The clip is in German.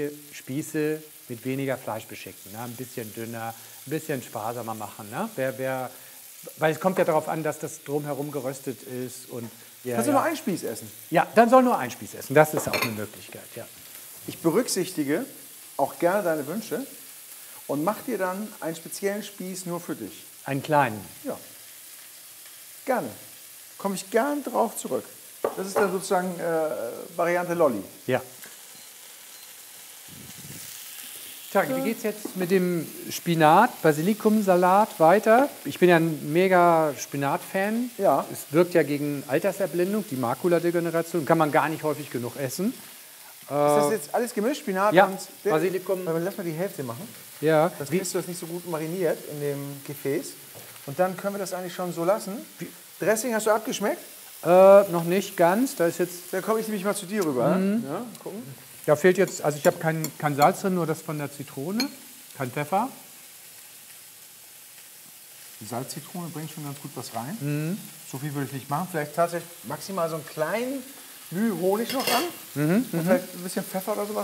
Spieße mit weniger Fleisch beschicken. Ne? Ein bisschen dünner, ein bisschen sparsamer machen. Ne? Weil es kommt ja darauf an, dass das drumherum geröstet ist. Und Kannst du nur einen Spieß essen? Ja, dann soll nur ein Spieß essen. Das ist auch eine Möglichkeit, ja. Ich berücksichtige auch gerne deine Wünsche und mach dir dann einen speziellen Spieß nur für dich. Einen kleinen. Ja. Gerne. Komme ich gern drauf zurück. Das ist dann sozusagen Variante Lolli. Ja. Tja, wie geht's jetzt mit dem Spinat-Basilikumsalat weiter? Ich bin ja ein mega Spinat-Fan. Ja. Es wirkt ja gegen Alterserblindung, die Makuladegeneration. Kann man gar nicht häufig genug essen. Ist das jetzt alles gemischt? Spinat Ja, und Basilikum. Lass mal die Hälfte machen. Ja. Das kriegst du das nicht so gut mariniert in dem Gefäß. Und dann können wir das eigentlich schon so lassen. Dressing hast du abgeschmeckt? Noch nicht ganz. Da ist jetzt. Dann komme ich nämlich mal zu dir rüber. Ja, gucken. Da fehlt jetzt, also ich habe kein Salz drin, nur das von der Zitrone, kein Pfeffer. Die Salz-Zitrone bringt schon ganz gut was rein. So viel würde ich nicht machen. Vielleicht tatsächlich maximal so einen kleinen Müh Honig noch ran. Und vielleicht ein bisschen Pfeffer oder sowas.